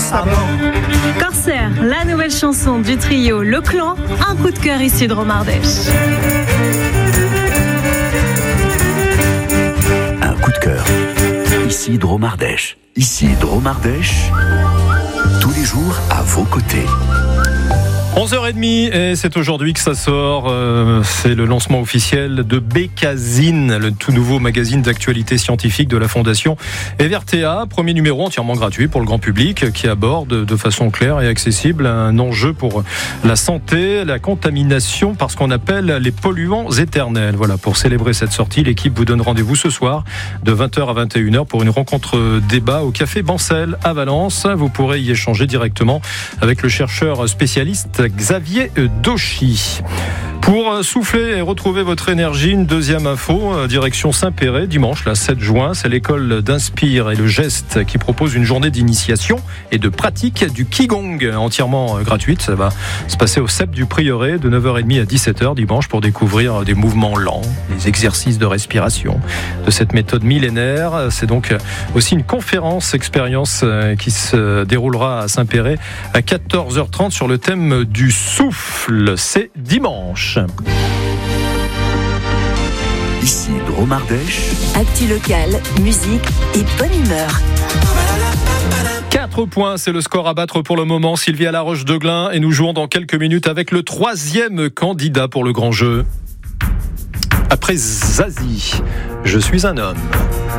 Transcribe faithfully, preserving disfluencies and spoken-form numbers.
Corsair, la nouvelle chanson du trio Le Clan, un coup de cœur ici de Romardèche. Un coup de cœur, ici de Romardèche. Ici de Romardèche, tous les jours à vos côtés. onze heures trente et c'est aujourd'hui que ça sort. Euh, c'est le lancement officiel de Bécazine, le tout nouveau magazine d'actualité scientifique de la Fondation Evertea. Premier numéro entièrement gratuit pour le grand public qui aborde de façon claire et accessible un enjeu pour la santé, la contamination par ce qu'on appelle les polluants éternels. Voilà, pour célébrer cette sortie, l'équipe vous donne rendez-vous ce soir de vingt heures à vingt et une heures pour une rencontre débat au Café Bancel à Valence. Vous pourrez y échanger directement avec le chercheur spécialiste Xavier Dauchy. Pour souffler et retrouver votre énergie, une deuxième info, direction Saint-Péray, dimanche, le sept juin. C'est l'école d'Inspire et le Geste qui propose une journée d'initiation et de pratique du Qigong, entièrement gratuite. Ça va se passer au C E P du Prieuré de neuf heures trente à dix-sept heures dimanche pour découvrir des mouvements lents, des exercices de respiration de cette méthode millénaire. C'est donc aussi une conférence expérience qui se déroulera à Saint-Péray à quatorze heures trente sur le thème du souffle. C'est dimanche. Ici de Romardèche. Actu locale, musique et bonne humeur. quatre points, c'est le score à battre pour le moment. Sylvie à la Roche-de-Glin et nous jouons dans quelques minutes avec le troisième candidat pour le grand jeu. Après Zazie, je suis un homme.